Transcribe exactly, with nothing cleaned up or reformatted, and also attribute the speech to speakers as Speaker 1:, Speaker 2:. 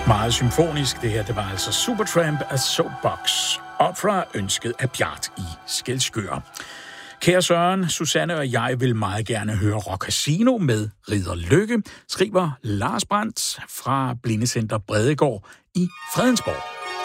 Speaker 1: Meget symfonisk. Det her, det var altså Supertramp af Soapbox. Opera ønsket af Bjart i Skælskør. Kære Søren, Susanne og jeg vil meget gerne høre Rock Casino med Ridder Lykke, skriver Lars Brandt fra Blindecenter Bredegård i Fredensborg.